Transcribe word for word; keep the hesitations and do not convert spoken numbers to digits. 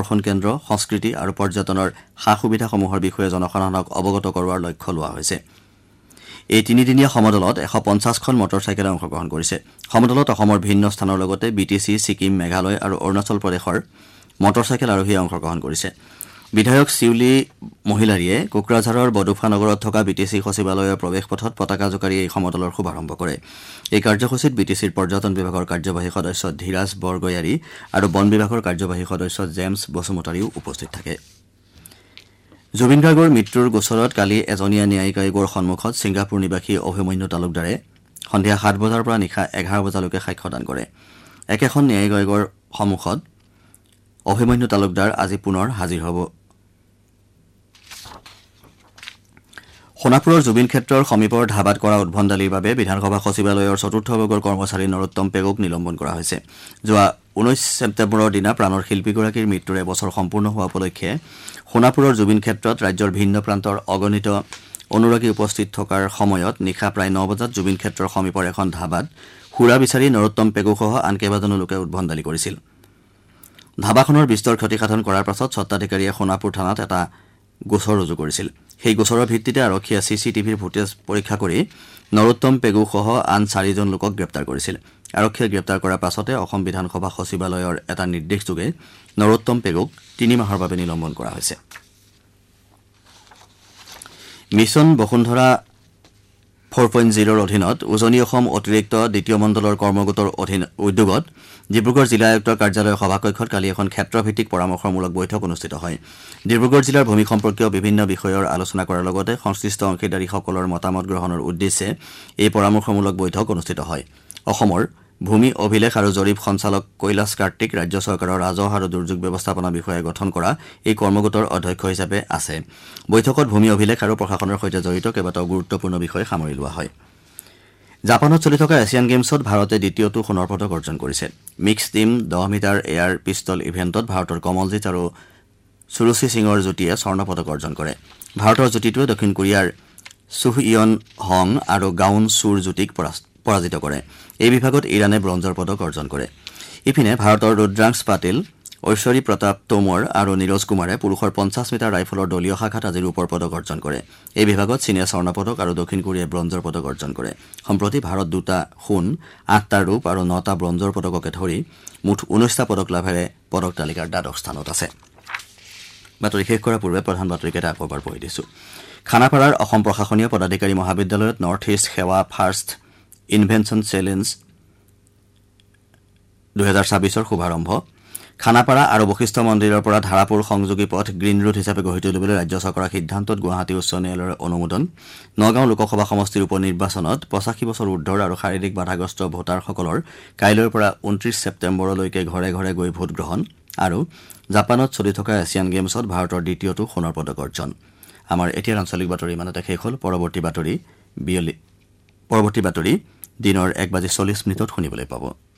আকৰ্ষণ কেন্দ্ৰ সংস্কৃতি আৰু পৰ্যটনৰ সা সুবিধাসমূহৰ বিষয়ে জনসাধাৰণক অৱগত কৰোৱাৰ লক্ষ্য লোৱা হৈছে এই তিনিদিনীয়া সমদলত এশ পঞ্চাছখন মটৰচাইকেলে অংশগ্ৰহণ কৰিছে সমদলত অসমৰ ভিন্ন স্থানৰ লগতে বিটিচি ছিকিম মেঘালয় আৰু অৰুণাচল প্ৰদেশৰ মটৰচাইকেল আৰোহীয়ে অংশগ্ৰহণ কৰিছে বিধায়ক শিউলি মহিলাৰীয়ে কোকৰাঝাৰৰ বডুফা নগৰত থকা বিটিচি সচিবালয়ৰ প্ৰৱেশ পথত পতাকা জোকাৰি এই সমদলৰ শুভাৰম্ভ কৰে এই কাৰ্যসূচীত বিটিচিৰ পৰ্যটন বিভাগৰ কাৰ্যবাহী সদস্য ধীৰাজ বৰগয়াৰী আৰু বন বিভাগৰ কাৰ্যবাহী সদস্য জেমছ বসুমতাৰীও উপস্থিত থাকে জুবিন গাৰ্গৰ মৃত্যুৰ গোচৰত কালি এজনীয়া ন্যায়িক আয়োগৰ সন্মুখত ছিংগাপুৰ নিবাসী অভিমন্যু তালুকদাৰে সন্ধিয়া সাত বজাৰ পৰা নিশা এঘাৰ বজালৈকে সাক্ষ্যদান কৰে একেখন ন্যায়িক আয়োগৰ সন্মুখত অভিমন্যু তালুকদাৰ আজি পুনৰ হাজিৰ হ'ব সোণাপুৰৰ জুবিন ক্ষেত্ৰৰ সমীপৰ ধাবাত কৰা উদ্ভণ্ডালিৰ বাবে বিধানসভা সচিবালয়ৰ চতুৰ্থ বৰ্গৰ কৰ্মচাৰী নৰোত্তম পেগুক নিলম্বন কৰা হৈছে যোৱা ঊনৈশ ছেপ্টেম্বৰৰ দিনা প্ৰাণৰ শিল্পীগৰাকীৰ মৃত্যুৰ এবছৰ সম্পূৰ্ণ হোৱা উপলক্ষে সোণাপুৰৰ জুবিন ক্ষেত্ৰত ৰাজ্যৰ ভিন্ন প্ৰান্তৰ অগণিত অনুৰাগী উপস্থিত থকাৰ সময়ত নিশা প্ৰায় ন বজাত জুবিন ক্ষেত্ৰৰ সমীপৰ এখন ধাবাত সুৰা বিচাৰি নৰোত্তম পেগুসহ আন কেইবাজনো লোকে উদ্ভণ্ডালি কৰিছিল ধাবাখনৰ বিস্তৰ ক্ষতিসাধন কৰাৰ পাছত স্বত্বাধিকাৰীয়ে সোণাপুৰ থানাত এটা গোচৰ ৰুজু কৰিছিল সেই গোচৰৰ ভিত্তিতে আৰক্ষীয়ে চি চি টিভিৰ ফুটেজ পৰীক্ষা কৰি নৰোত্তম পেগুসহ আন চাৰিজন লোকক গ্ৰেপ্তাৰ কৰিছিল আৰক্ষীয়ে গ্ৰেপ্তাৰ কৰাৰ পাছতে অসম বিধানসভা সচিবালয়ৰ এটা নিৰ্দেশযোগে নৰোত্তম পেগুক তিনি মাহৰ বাবে নিলম্বন কৰা হৈছে মিছন বসুন্ধৰা ফ'ৰ পইণ্ট জিৰ'ৰ অধীনত উজনি অসম অতিৰিক্ত দ্বিতীয় মণ্ডলৰ কৰ্মগোটৰ অধীন উদ্যোগত ডিব্ৰুগড় জিলা আয়ুক্তৰ কাৰ্যালয়ৰ সভাকক্ষত কালি এখন ক্ষেত্ৰভিত্তিক পৰামৰ্শমূলক বৈঠক অনুষ্ঠিত হয় ডিব্ৰুগড় জিলাৰ ভূমি সম্পৰ্কীয় বিভিন্ন বিষয়ৰ আলোচনা কৰাৰ লগতে সংশ্লিষ্ট অংশীদাৰীসকলৰ মতামত গ্ৰহণৰ উদ্দেশ্যে এই পৰামৰ্শমূলক বৈঠক অনুষ্ঠিত হয় অসমৰ ভূমি অভিলেখ আৰু জৰীপ সঞ্চালক কৈলাশ কাৰ্তিক ৰাজ্য চৰকাৰৰ ৰাজহ আৰু দুৰ্যোগ ব্যৱস্থাপনা বিষয়ে গঠন কৰা এই কৰ্মগোটৰ অধ্যক্ষ হিচাপে আছে বৈঠকত ভূমি অভিলেখ আৰু প্ৰশাসনৰ সৈতে জড়িত কেইবাটাও গুৰুত্বপূৰ্ণ বিষয় সামৰি লোৱা হয় জাপানত চলি থকা এছিয়ান গেমছত ভাৰতে দ্বিতীয়টো সোণৰ পদক অৰ্জন কৰিছে মিক্স টিম দহ মিটাৰ এয়াৰ পিষ্টল ইভেণ্টত ভাৰতৰ কমলজিৎ আৰু সুৰুচি সিঙৰ যুটীয়ে স্বৰ্ণ পদক অৰ্জন কৰে ভাৰতৰ যুটীটোৱে দক্ষিণ কোৰিয়াৰ সুহ ইয়ন হং আৰু গাউন চুৰ যুটীক পৰাজিত কৰে এই বিভাগত ইৰাণে ব্ৰঞ্জৰ পদক অৰ্জন কৰে ইপিনে ভাৰতৰ ৰুদ্ৰাংশ পাটিল ঐশ্বৰী প্ৰতাপ তোমৰ আৰু নীৰজ কুমাৰে পুৰুষৰ পঞ্চাছ মিটাৰ ৰাইফলৰ দলীয় শাখাত আজি ৰূপৰ পদক অৰ্জন কৰে এই বিভাগত চীনে স্বৰ্ণ পদক আৰু দক্ষিণ কোৰিয়াই ব্ৰঞ্জৰ পদক অৰ্জন কৰে সম্প্ৰতি ভাৰত দুটা সোণ আঠটা ৰূপ আৰু নটা ব্ৰঞ্জৰ পদককে ধৰি মুঠ ঊনৈশটা পদক লাভেৰে পদক তালিকাৰ দ্বাদশ স্থানত আছে বাতৰি শেষ কৰাৰ পূৰ্বে প্ৰধান বাতৰিকেইটা আকৌ এবাৰ পঢ়ি দিছো খানাপাৰাৰ অসম প্ৰশাসনীয় পদাধিকাৰী মহাবিদ্যালয়ত নৰ্থ ইষ্ট সেৱা ফাৰ্ষ্ট ইনভেনশ্যন চেলেঞ্জ দুহেজাৰ ছাব্বিছৰ শুভাৰম্ভ খানাপাৰা আৰু বশিষ্ঠ মন্দিৰৰ পৰা ধাৰাপুৰ সংযোগী পথ গ্ৰীণ ৰোড হিচাপে গঢ়ি তুলিবলৈ ৰাজ্য চৰকাৰৰ সিদ্ধান্তত গুৱাহাটী উচ্চ ন্যায়ালয়ৰ অনুমোদন নগাঁও লোকসভা সমষ্টিৰ উপ নিৰ্বাচনত পঁচাশী বছৰ ঊৰ্ধৰ আৰু শাৰীৰিক বাধাগ্ৰস্ত ভোটাৰসকলৰ কাইলৈৰ পৰা ঊনত্ৰিশ ছেপ্টেম্বৰলৈকে ঘৰে ঘৰে গৈ ভোটগ্ৰহণ আৰু জাপানত চলি থকা এছিয়ান গেমছত ভাৰতৰ দ্বিতীয়টো সোণৰ পদক অৰ্জন আমাৰ এতিয়াৰ আঞ্চলিক বাতৰি ইমানতে শেষ হ'ল পৰৱৰ্তী বাতৰি বিয়লি পৰৱৰ্তী বাতৰি দিনৰ এক বাজি চল্লিছ মিনিটত শুনিবলৈ পাব